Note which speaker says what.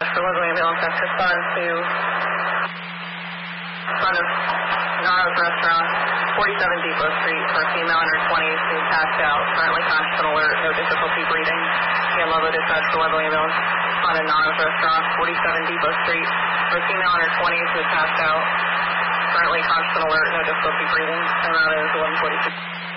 Speaker 1: For local ambulance, that's respond to front of Naro's Restaurant, 47 Depot Street, for a female under 20s who passed out. Currently conscious and alert, no difficulty breathing. Again, Lovo dispatch for local ambulance. Front of Naro's Restaurant, 47 Depot Street, for a female under 20s who passed out. Currently conscious and alert, no difficulty breathing. And that is 1142.